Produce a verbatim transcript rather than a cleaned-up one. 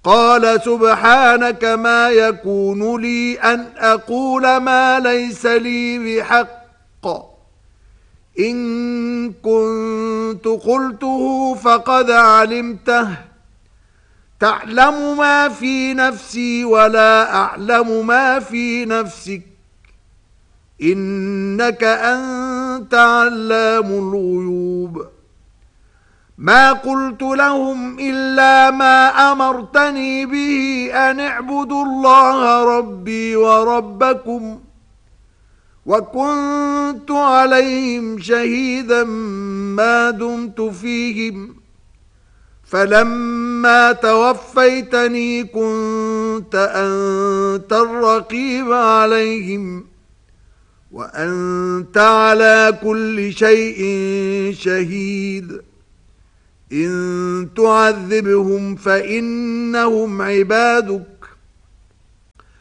قال سبحانك ما يكون لي أن أقول ما ليس لي بحق إن كنت قلته فقد علمته تعلم ما في نفسي ولا أعلم ما في نفسك إنك أنت علام الغيوب ما قلت لهم إلا ما أمرتني به أن اعبدوا الله ربي وربكم وكنت عليهم شهيدا ما دمت فيهم فلما توفيتني كنت أنت الرقيب عليهم وأنت على كل شيء شهيد إن تعذبهم فإنهم عبادك